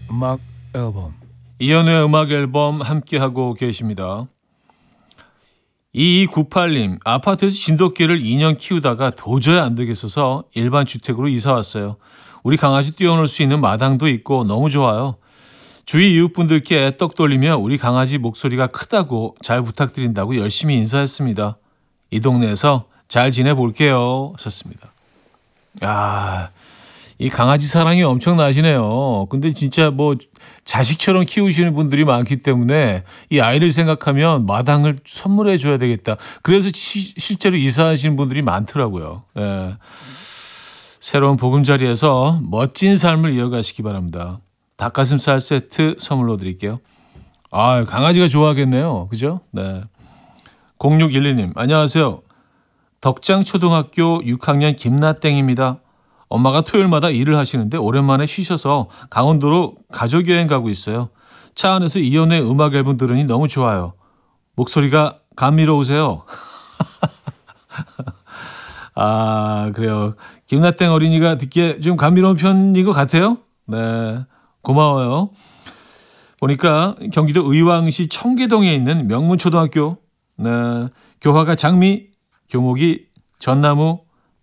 음악 앨범. 이연우의 음악 앨범 함께하고 계십니다. 2298님, 아파트에서 진돗개를 2년 키우다가 도저히 안 되겠어서 일반 주택으로 이사 왔어요. 우리 강아지 뛰어놀 수 있는 마당도 있고 너무 좋아요. 주위 이웃분들께 떡 돌리며 우리 강아지 목소리가 크다고 잘 부탁드린다고 열심히 인사했습니다. 이 동네에서 잘 지내볼게요. 하셨습니다. 아, 이 강아지 사랑이 엄청나시네요. 근데 진짜 뭐 자식처럼 키우시는 분들이 많기 때문에 이 아이를 생각하면 마당을 선물해 줘야 되겠다. 그래서 실제로 이사하시는 분들이 많더라고요. 예. 새로운 보금자리에서 멋진 삶을 이어가시기 바랍니다. 닭가슴살 세트 선물로 드릴게요. 아, 강아지가 좋아하겠네요. 그죠? 네. 0612님, 안녕하세요. 덕장초등학교 6학년 김나땡입니다. 엄마가 토요일마다 일을 하시는데 오랜만에 쉬셔서 강원도로 가족여행 가고 있어요. 차 안에서 이연의 음악 앨범 들으니 너무 좋아요. 목소리가 감미로우세요. 아, 그래요. 김나땡 어린이가 듣기에 좀 감미로운 편인 것 같아요. 네, 고마워요. 보니까 경기도 의왕시 청계동에 있는 명문초등학교, 네, 교화가 장미, 교목이 전나무,